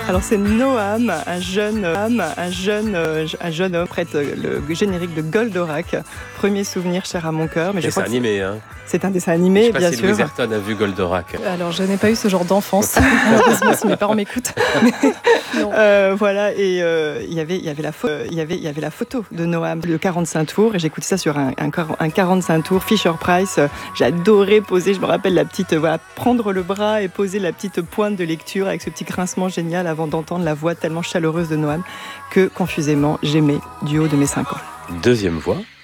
Alors c'est Noam, un jeune homme prête le générique de Goldorak. Premier souvenir cher à mon cœur. Mais dessin animé, hein. C'est un dessin animé, je sais pas bien si sûr. Louise Ayrton a vu Goldorak. Alors je n'ai pas eu ce genre d'enfance. Heureusement si mes parents m'écoutent. Voilà, et il y avait la photo de Noam, le 45 tours, et j'écoutais ça sur un 45 tours Fisher Price. J'adorais poser, je me rappelle prendre le bras et poser la petite pointe de lecture avec ce petit grincement génial avant d'entendre la voix tellement chaleureuse de Noam que confusément j'aimais du haut de mes 5 ans. Deuxième voix.